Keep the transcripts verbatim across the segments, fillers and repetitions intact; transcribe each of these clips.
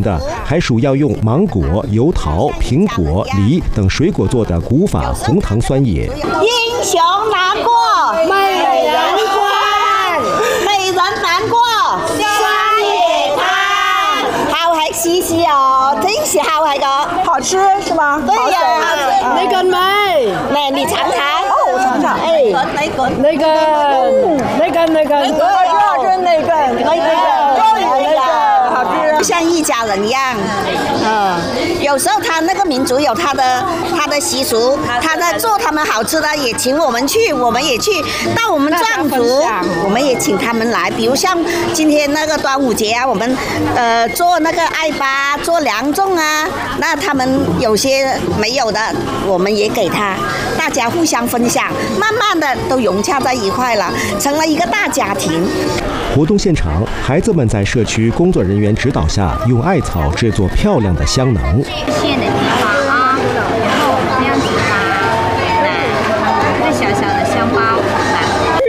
的，还属要用芒果、油桃、苹果、梨等水果做的古法红糖酸野。 英雄难过美人关，美人难过酸野汤，好吃西西哦，真是好吃个， 好吃是吗？ 对呀， 那个没， 那你尝尝。 哦，我尝尝。 哎， 那个那个那个那个， 我知道这是那个那个，终于那个好吃， 就像一家人一样。嗯，有时候他那个民族有他的他的习俗，他在做他们好吃的，也请我们去，我们也去。到我们藏族，我们也请他们来。比如像今天那个端午节啊，我们呃做那个艾粑，做凉粽啊，那他们有些没有的，我们也给他，大家互相分享，慢慢的都融洽在一块了，成了一个大家庭。 活动现场，孩子们在社区工作人员指导下，用艾草制作漂亮的香囊。 线的地方啊，然后这样子吧，来，一个小小的香包，来。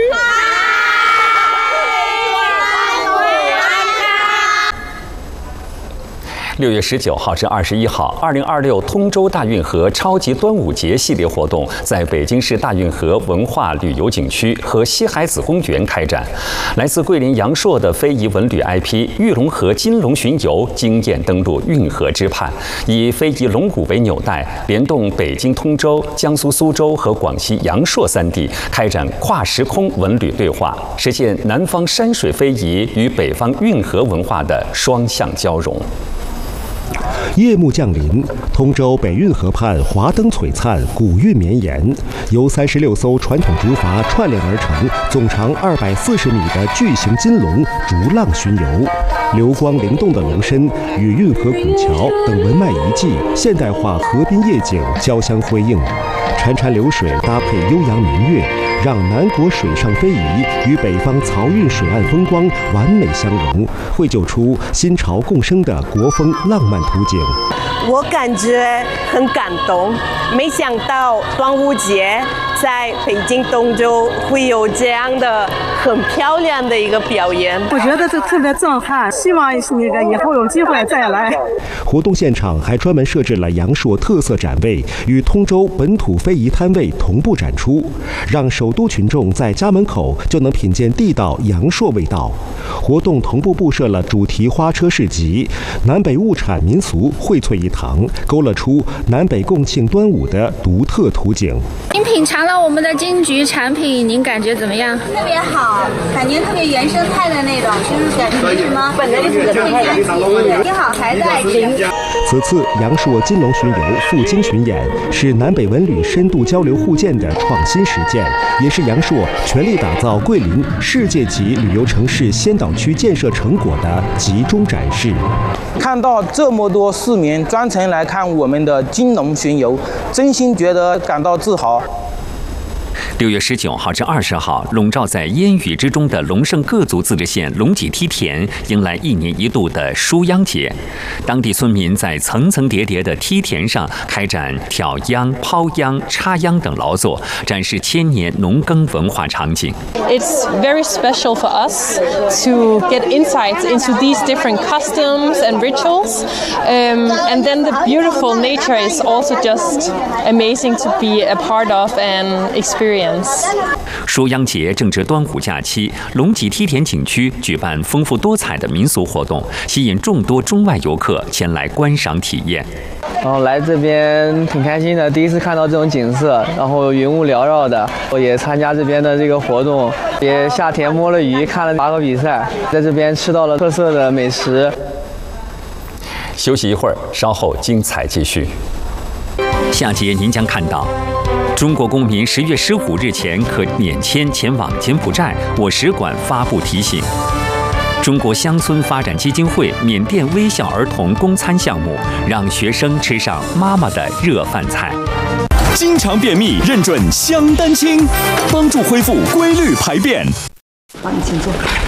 六月十九号至二十一号，二零二六通州大运河超级端午节系列活动在北京市大运河文化旅游景区和西海子公园开展。来自桂林阳朔的非遗文旅 I P 玉龙河金龙巡游惊艳登陆运河之畔，以非遗龙鼓为纽带，联动北京通州、江苏苏州和广西阳朔三地，开展跨时空文旅对话，实现南方山水非遗与北方运河文化的双向交融。 夜幕降临，通州北运河畔华灯璀璨，古韵绵延。由三十六艘传统竹筏串联而成，总长二百四十米的巨型金龙逐浪巡游，流光灵动的龙身与运河古桥等文脉遗迹、现代化河滨夜景交相辉映，潺潺流水搭配悠扬民乐，让南国水上非遗与北方漕运水岸风光完美相融，绘就出新潮共生的国风浪漫图景。 我感觉很感动，没想到端午节在北京东州会有这样的很漂亮的一个表演， 我觉得这特别震撼，希望那个以后有机会再来。 活动现场还专门设置了阳朔特色展位，与通州本土非遗摊位同步展出，让首都群众在家门口就能品鉴地道阳朔味道。活动同步布设了主题花车市集，南北物产民俗荟萃一堂，勾勒出南北共庆端午的独特图景。 您品尝了我们的金桔产品，您感觉怎么样？ 特别好，感觉特别原生态的那种，就是感觉没什么本来就是添加剂，挺好，还在吃。 此次阳朔金龙巡游赴京巡演是南北文旅深度交流互鉴的创新实践，也是阳朔全力打造桂林世界级旅游城市先导区建设成果的集中展示。 看到这么多市民专程来看我们的金龙巡游，真心觉得感到自豪。 六月十九号至二十号，笼罩在烟雨之中的龙胜各族自治县龙脊梯田迎来一年一度的书秧节。当地村民在层层叠叠的梯田上开展挑秧、抛秧、插秧等劳作，展示千年农耕文化场景。 It's very special for us to get insights into these different customs and rituals, um, and then the beautiful nature is also just amazing to be a part of and experience. 书秧节正值端午假期，龙脊梯田景区举办丰富多彩的民俗活动，吸引众多中外游客前来观赏体验。 然后来这边挺开心的，第一次看到这种景色，然后云雾缭绕的。我也参加这边的这个活动，也下田摸了鱼，看了八个比赛，在这边吃到了特色的美食。 休息一会儿，稍后精彩继续。下节您将看到。中国公民十月十五日前可免签前往柬埔寨，我使馆发布提醒。中国乡村发展基金会缅甸微笑儿童供餐项目，让学生吃上妈妈的热饭菜。 经常便秘，认准香丹清，帮助恢复规律排便。 好，你请坐。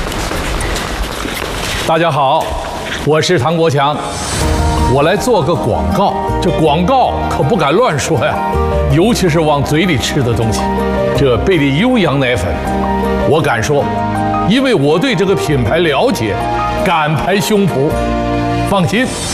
大家好，我是唐国强，我来做个广告。这广告可不敢乱说呀，尤其是往嘴里吃的东西。这贝利优羊奶粉，我敢说，因为我对这个品牌了解，敢拍胸脯，放心。